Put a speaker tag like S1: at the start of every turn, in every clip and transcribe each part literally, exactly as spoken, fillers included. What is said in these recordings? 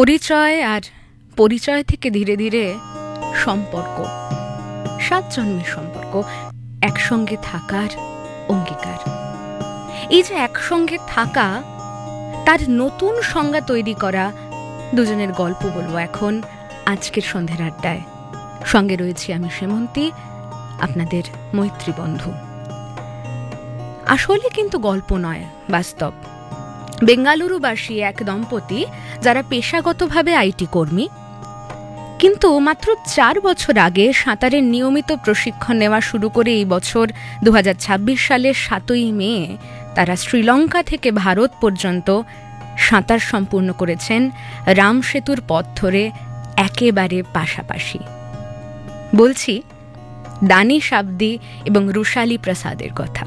S1: পরিচয় আর পরিচয় থেকে ধীরে ধীরে সম্পর্ক, সাত জন্মের সম্পর্ক, একসঙ্গে থাকার অঙ্গীকার। এই যে একসঙ্গে থাকা, তার নতুন সংজ্ঞা তৈরি করা, দুজনের গল্প বলবো এখন আজকের সন্ধ্যের আড্ডায়। সঙ্গে রয়েছি আমি সেমন্তী, আপনাদের মৈত্রী বন্ধু। আসলে কিন্তু গল্প নয়, বাস্তব। বেঙ্গালুরুবাসী এক দম্পতি যারা পেশাগতভাবে আইটি কর্মী, কিন্তু মাত্র চার বছর আগে সাঁতারের নিয়মিত প্রশিক্ষণ নেওয়া শুরু করে এই বছর দু হাজার ছাব্বিশ সালের সাতই মে তারা শ্রীলঙ্কা থেকে ভারত পর্যন্ত সাঁতার সম্পূর্ণ করেছেন রাম সেতুর পথ ধরে একেবারে পাশাপাশি। বলছি দানিশ আবদি এবং রুশালী প্রসাদের কথা।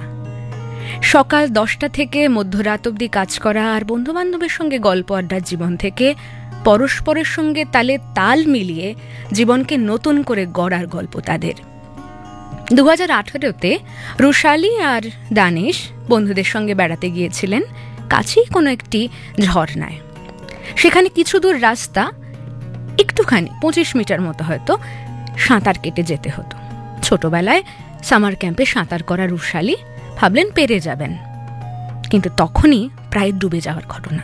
S1: সকাল দশটা থেকে মধ্যরাত অবধি কাজ করা আর বন্ধুবান্ধবের সঙ্গে গল্প আড্ডার জীবন থেকে পরস্পরের সঙ্গে তালে তাল মিলিয়ে জীবনকে নতুন করে গড়ার গল্প তাদের। দু হাজার আঠারোতে রুশালী আর দানিশ বন্ধুদের সঙ্গে বেড়াতে গিয়েছিলেন কাছেই কোনো একটি ঝর্ণায়। সেখানে কিছু দূর রাস্তা, একটুখানি পঁচিশ মিটার মতো হয়তো সাঁতার কেটে যেতে হতো। ছোটবেলায় সামার ক্যাম্পে সাঁতার করা রুশালী ভাবলেন পেরে যাবেন, কিন্তু তখনই প্রায় ডুবে যাওয়ার ঘটনা।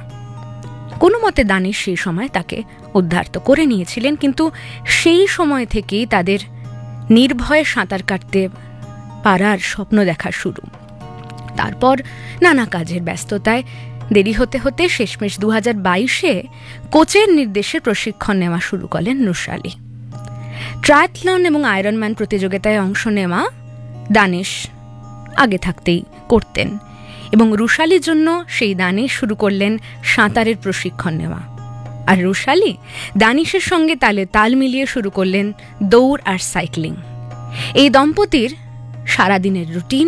S1: কোনো মতে দানিশ সেই সময় তাকে উদ্ধার তো করে নিয়েছিলেন, কিন্তু সেই সময় থেকেই তাদের নির্ভয়ে সাঁতার কাটতে পারার স্বপ্ন দেখা শুরু। তারপর নানা কাজের ব্যস্ততায় দেরি হতে হতে শেষমেশ দু হাজার বাইশে কোচের নির্দেশে প্রশিক্ষণ নেওয়া শুরু করলেন রুশালী। ট্রায়াথলন এবং আয়রনম্যান প্রতিযোগিতায় অংশ নেওয়া দানিশ আগে থাকতেই করতেন, এবং রুশালীর জন্য সেই দানিশ শুরু করলেন সাঁতারের প্রশিক্ষণ নেওয়া। আর রুশালী দানিশের সঙ্গে তালে তাল মিলিয়ে শুরু করলেন দৌড় আর সাইক্লিং। এই দম্পতির সারাদিনের রুটিন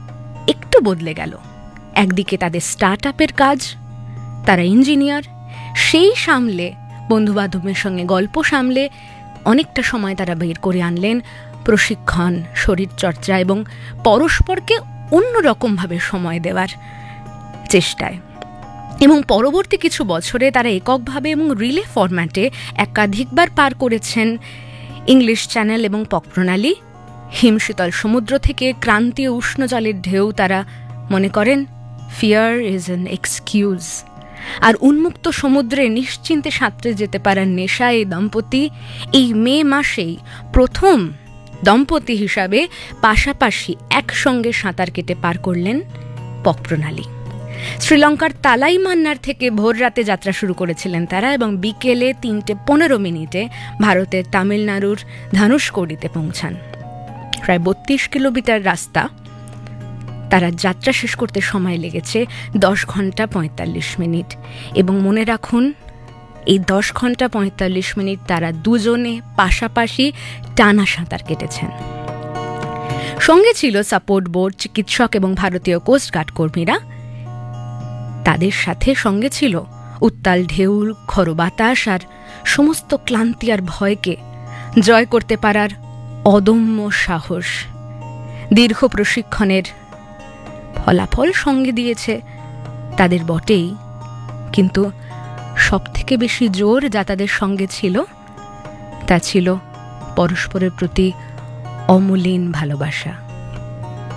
S1: একটু বদলে গেল। একদিকে তাদের স্টার্ট আপের কাজ, তারা ইঞ্জিনিয়ার, সেই সামলে বন্ধুবান্ধবের সঙ্গে গল্প সামলে অনেকটা সময় তারা বের করে আনলেন প্রশিক্ষণ, শরীরচর্চা এবং পরস্পরকে অন্যরকমভাবে সময় দেওয়ার চেষ্টায়। এবং পরবর্তী কিছু বছরে তারা এককভাবে এবং রিলে ফরম্যাটে একাধিকবার পার করেছেন ইংলিশ চ্যানেল এবং পক প্রণালী। হিমশীতল সমুদ্র থেকে ক্রান্তীয় উষ্ণ জলের ঢেউ তারা মনে করেন ফিয়ার ইজ অ্যান এক্সকিউজ। আর উন্মুক্ত সমুদ্রে নিশ্চিন্তে সাঁতরে যেতে পারার নেশা এই দম্পতি এই মে মাসেই প্রথম দম্পতি হিসাবে পাশাপাশি একসঙ্গে সাঁতার কেটে পার করলেন পক প্রণালী। শ্রীলঙ্কার তালাইমান্নার থেকে ভোর রাতে যাত্রা শুরু করেছিলেন তারা, এবং বিকেলে তিনটে পনেরো মিনিটে ভারতের তামিলনাড়ুর ধানুষকোডিতে পৌঁছান। প্রায় বত্রিশ কিলোমিটার রাস্তা তারা যাত্রা শেষ করতে সময় লেগেছে দশ ঘন্টা পঁয়তাল্লিশ মিনিট। এবং মনে রাখুন, এই দশ ঘন্টা পঁয়তাল্লিশ মিনিট তারা দুজনে পাশাপাশি টানা সাঁতার কেটেছেন। সঙ্গে ছিল সাপোর্ট বোর্ড, চিকিৎসক এবং ভারতীয় কোস্টগার্ড কর্মীরা। তাদের সাথে সঙ্গে ছিল উত্তাল ঢেউ, খড়ো বাতাস আর সমস্ত ক্লান্তি আর ভয়কে জয় করতে পারার অদম্য সাহস। দীর্ঘ প্রশিক্ষণের ফলাফল সঙ্গে দিয়েছে তাদের বটেই, কিন্তু সব থেকে বেশি জোর যা তাদের সঙ্গে ছিল তা ছিল পরস্পরের প্রতি অমলিন ভালোবাসা।